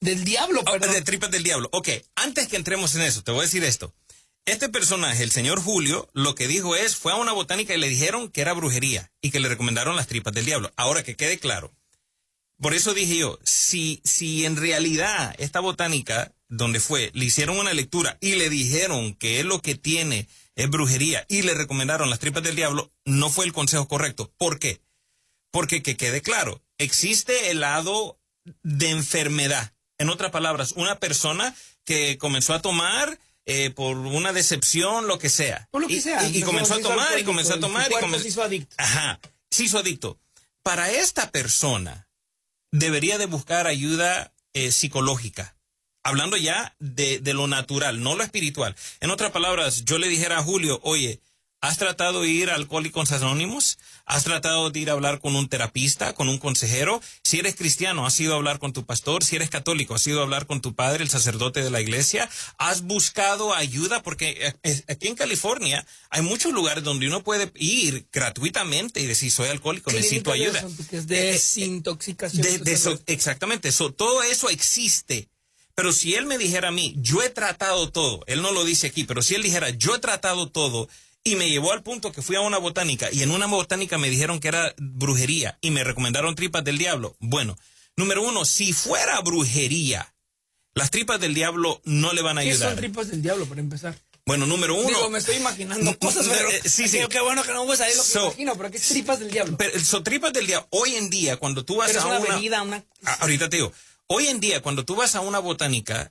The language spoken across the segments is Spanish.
Del diablo, perdón. De tripas del diablo. Ok, antes que entremos en eso, te voy a decir esto. Este personaje, el señor Julio, lo que dijo fue a una botánica y le dijeron que era brujería y que le recomendaron las tripas del diablo. Ahora, que quede claro. Por eso dije yo, si en realidad esta botánica, donde fue, le hicieron una lectura y le dijeron que él lo que tiene es brujería y le recomendaron las tripas del diablo, no fue el consejo correcto. ¿Por qué? Porque que quede claro, existe el lado de enfermedad. En otras palabras, una persona que comenzó a tomar por una decepción, lo que sea. Por lo que sea. Y comenzó a tomar, y comenzó a tomar, y comenzó... Se hizo adicto. Ajá, se hizo adicto. Para esta persona, debería de buscar ayuda psicológica. Hablando ya de lo natural, no lo espiritual. En otras palabras, yo le dijera a Julio, oye, ¿has tratado de ir a Alcohólicos Anónimos? ¿Has tratado de ir a hablar con un terapista, con un consejero? Si eres cristiano, ¿has ido a hablar con tu pastor? Si eres católico, ¿has ido a hablar con tu padre, el sacerdote de la iglesia? ¿Has buscado ayuda? Porque aquí en California hay muchos lugares donde uno puede ir gratuitamente y decir, soy alcohólico, necesito ayuda. Que es desintoxicación. Exactamente, todo eso existe. Pero si él me dijera a mí, yo he tratado todo, él no lo dice aquí, pero si él dijera, yo he tratado todo, y me llevó al punto que fui a una botánica, y en una botánica me dijeron que era brujería, y me recomendaron tripas del diablo. Bueno, número uno, si fuera brujería, las tripas del diablo no le van a ayudar. ¿Qué son tripas del diablo, para empezar? Bueno, número uno... Digo, me estoy imaginando cosas, pero... Sí. Qué bueno que no voy a saber lo que imagino, pero ¿qué es tripas del diablo? Son tripas del diablo. Hoy en día, cuando tú vas pero a es una bebida, una... Ahorita te digo... Hoy en día, cuando tú vas a una botánica,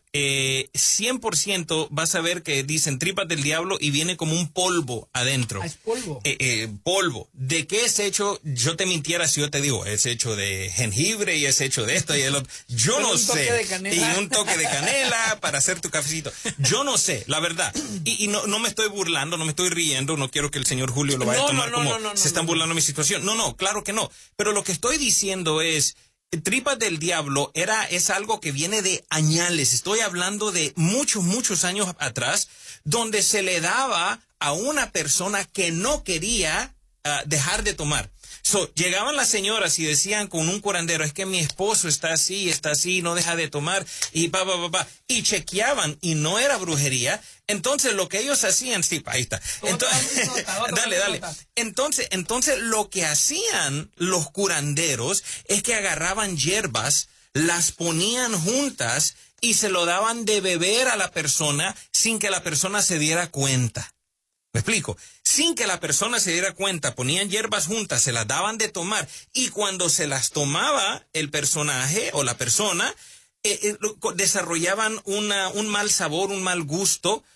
100% vas a ver que dicen tripas del diablo y viene como un polvo adentro. Es polvo. Polvo. ¿De qué es hecho? Yo te mintiera si yo te digo, es hecho de jengibre y es hecho de esto y el otro. Yo no sé. Y un toque de canela para hacer tu cafecito. Yo no sé, la verdad. Y no me estoy burlando, no me estoy riendo, no quiero que el señor Julio lo vaya a tomar como se están burlando de mi situación. No, claro que no. Pero lo que estoy diciendo es... Tripas del diablo es algo que viene de añales. Estoy hablando de muchos años atrás, donde se le daba a una persona que no quería dejar de tomar. Llegaban las señoras y decían con un curandero, es que mi esposo está así, no deja de tomar, y y chequeaban, y no era brujería. Entonces lo que ellos hacían, sí, ahí está. Entonces, dale. Entonces lo que hacían los curanderos es que agarraban hierbas, las ponían juntas y se lo daban de beber a la persona sin que la persona se diera cuenta. ¿Me explico? Sin que la persona se diera cuenta, ponían hierbas juntas, se las daban de tomar, y cuando se las tomaba el personaje o la persona, desarrollaban un mal sabor, un mal gusto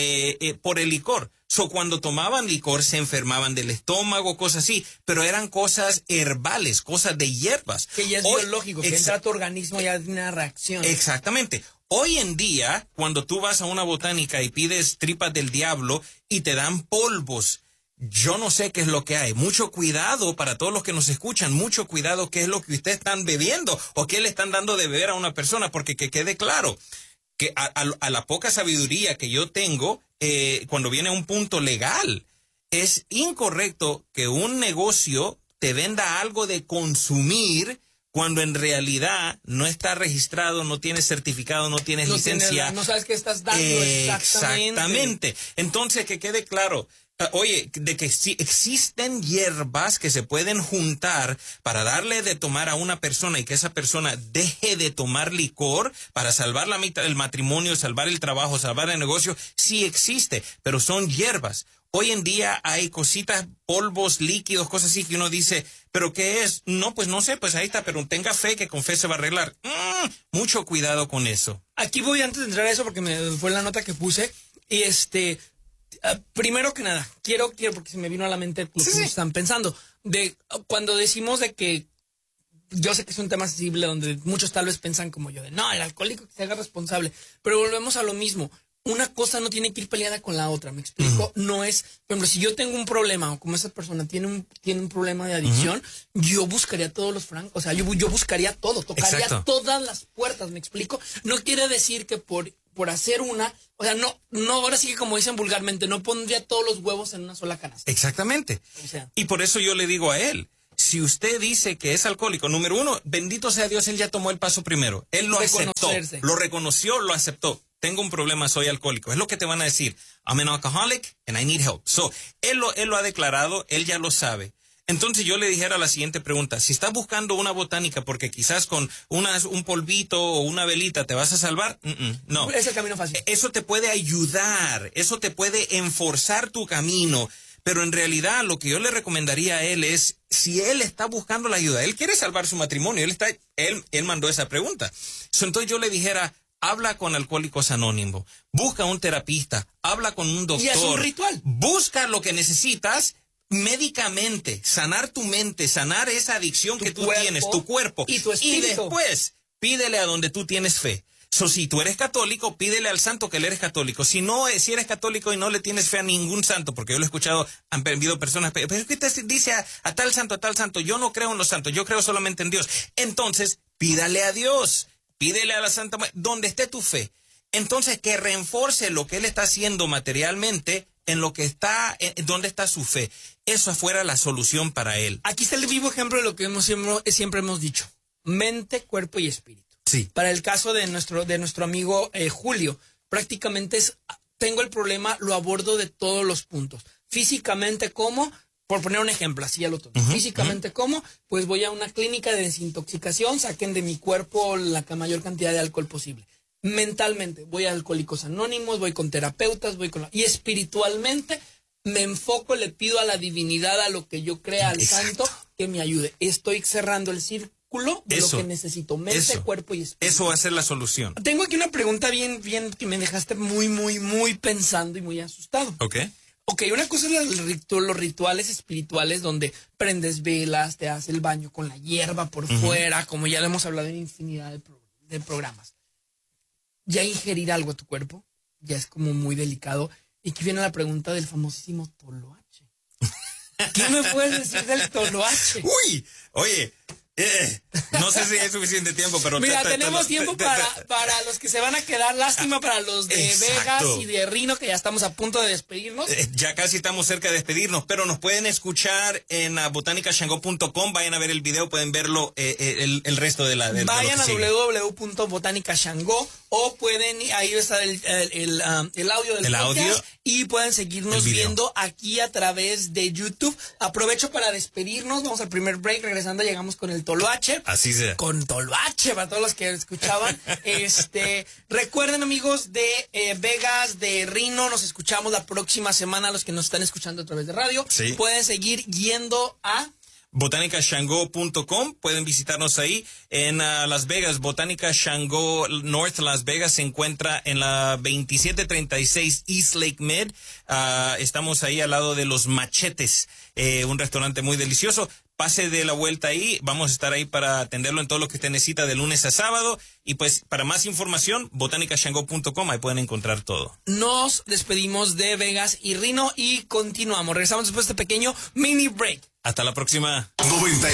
por el licor. Cuando tomaban licor se enfermaban del estómago, cosas así, pero eran cosas herbales, cosas de hierbas. Que ya es biológico, que entra a tu organismo y hay una reacción. Exactamente. Hoy en día, cuando tú vas a una botánica y pides tripas del diablo y te dan polvos, yo no sé qué es lo que hay. Mucho cuidado para todos los que nos escuchan, mucho cuidado qué es lo que ustedes están bebiendo o qué le están dando de beber a una persona, porque que quede claro que a la poca sabiduría que yo tengo, cuando viene a un punto legal, es incorrecto que un negocio te venda algo de consumir cuando en realidad no está registrado, no tienes certificado, no tienes licencia. No sabes qué estás dando exactamente. Entonces, que quede claro, oye, de que sí existen hierbas que se pueden juntar para darle de tomar a una persona y que esa persona deje de tomar licor para salvar el matrimonio, salvar el trabajo, salvar el negocio, sí existe, pero son hierbas. Hoy en día hay cositas, polvos, líquidos, cosas así que uno dice, ¿pero qué es? No, pues no sé, pues ahí está, pero tenga fe que con fe se va a arreglar. Mucho cuidado con eso. Aquí voy antes de entrar a eso porque fue la nota que puse. Y primero que nada, quiero, porque se me vino a la mente lo que están pensando. Cuando decimos de que, yo sé que es un tema sensible donde muchos tal vez piensan como yo, no, el alcohólico que se haga responsable, pero volvemos a lo mismo. Una cosa no tiene que ir peleada con la otra, ¿me explico? No es, por ejemplo, si yo tengo un problema o como esa persona tiene un problema de adicción, yo buscaría todos los francos, o sea, yo buscaría todo, tocaría todas las puertas, ¿me explico? No quiere decir que por hacer una, o sea, no, ahora sí que como dicen vulgarmente, no pondría todos los huevos en una sola canasta. Exactamente. O sea, y por eso yo le digo a él, si usted dice que es alcohólico, número uno, bendito sea Dios, él ya tomó el paso primero. Él lo aceptó, lo reconoció, lo aceptó. Tengo un problema, soy alcohólico. Es lo que te van a decir. I'm an alcoholic and I need help. So, él lo ha declarado, él ya lo sabe. Entonces yo le dijera la siguiente pregunta. Si estás buscando una botánica porque quizás con un polvito o una velita te vas a salvar, no. Es el camino fácil. Eso te puede ayudar, eso te puede enforzar tu camino. Pero en realidad lo que yo le recomendaría a él es, si él está buscando la ayuda, él quiere salvar su matrimonio, él mandó esa pregunta. Entonces yo le dijera, habla con Alcohólicos Anónimos, busca un terapista, habla con un doctor. Y es un ritual. Busca lo que necesitas médicamente, sanar tu mente, sanar esa adicción que tú tienes, tu cuerpo. Y tu espíritu. Y después, pídele a donde tú tienes fe. Si tú eres católico, pídele al santo que él eres católico. Si eres católico y no le tienes fe a ningún santo, porque yo lo he escuchado, han habido personas, pero es que te dice a tal santo, yo no creo en los santos, yo creo solamente en Dios. Entonces, pídale a Dios, pídele a la Santa Muerte, donde esté tu fe. Entonces, que reforce lo que él está haciendo materialmente en lo que está, donde está su fe. Eso fuera la solución para él. Aquí está el vivo ejemplo de lo que siempre hemos dicho. Mente, cuerpo y espíritu. Sí. Para el caso de nuestro amigo Julio, prácticamente tengo el problema, lo abordo de todos los puntos. Físicamente, ¿cómo? Por poner un ejemplo, así ya lo tomo. Físicamente, ¿cómo? Pues voy a una clínica de desintoxicación, saquen de mi cuerpo la mayor cantidad de alcohol posible. Mentalmente, voy a Alcohólicos Anónimos, voy con terapeutas, y espiritualmente me enfoco, le pido a la divinidad, a lo que yo crea, al santo, que me ayude. Estoy cerrando el círculo de lo que necesito, mente, cuerpo y espíritu. Eso va a ser la solución. Tengo aquí una pregunta bien que me dejaste muy pensando y muy asustado. Ok, una cosa es los rituales espirituales donde prendes velas, te haces el baño con la hierba por fuera, como ya lo hemos hablado en infinidad de programas. Ya ingerir algo a tu cuerpo ya es como muy delicado. Y aquí viene la pregunta del famosísimo toloache. ¿Qué me puedes decir del toloache? Uy, oye, no sé si hay suficiente tiempo, pero... Mira, tenemos tiempo para los que se van a quedar. Lástima para los de Vegas y de Rino, que ya estamos a punto de despedirnos. Ya casi estamos cerca de despedirnos, pero nos pueden escuchar en botanicashango.com. Vayan a ver el video, pueden verlo el resto de vayan a www.botanicashango o pueden, ahí está el audio del podcast, y pueden seguirnos viendo aquí a través de YouTube. Aprovecho para despedirnos, vamos al primer break, regresando llegamos con el toloache. Así sea. Con toloache, para todos los que escuchaban. Recuerden, amigos de Vegas, de Rino, nos escuchamos la próxima semana, los que nos están escuchando a través de radio. Sí. Pueden seguir yendo a botanicashango.com, pueden visitarnos ahí. En Las Vegas, Botánica Shango North Las Vegas se encuentra en la 2736 East Lake Mid. Estamos ahí al lado de Los Machetes, un restaurante muy delicioso. Pase de la vuelta ahí, vamos a estar ahí para atenderlo en todo lo que usted necesita de lunes a sábado. Y pues para más información, botanicashango.com, ahí pueden encontrar todo. Nos despedimos de Vegas y Rino y continuamos. Regresamos después de este pequeño mini break. Hasta la próxima.